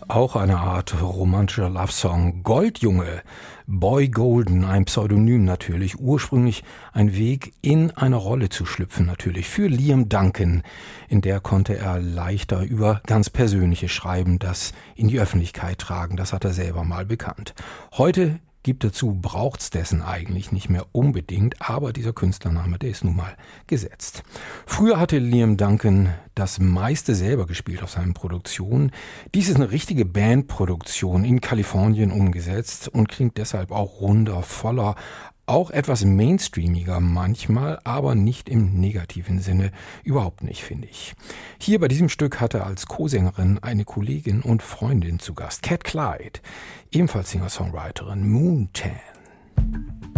Auch eine Art romantischer Love-Song. Goldjunge, Boy Golden, ein Pseudonym natürlich. Ursprünglich ein Weg, in eine Rolle zu schlüpfen natürlich. Für Liam Duncan. In der konnte er leichter über ganz Persönliche schreiben, das in die Öffentlichkeit tragen. Das hat er selber mal bekannt. Heute gibt dazu, braucht's dessen eigentlich nicht mehr unbedingt, aber dieser Künstlername, der ist nun mal gesetzt. Früher hatte Liam Duncan das meiste selber gespielt auf seinen Produktionen. Dies ist eine richtige Bandproduktion in Kalifornien umgesetzt und klingt deshalb auch runder, voller, auch etwas mainstreamiger manchmal, aber nicht im negativen Sinne, überhaupt nicht, finde ich. Hier bei diesem Stück hatte er als Co-Sängerin eine Kollegin und Freundin zu Gast, Cat Clyde, ebenfalls Singer-Songwriterin, Moontan.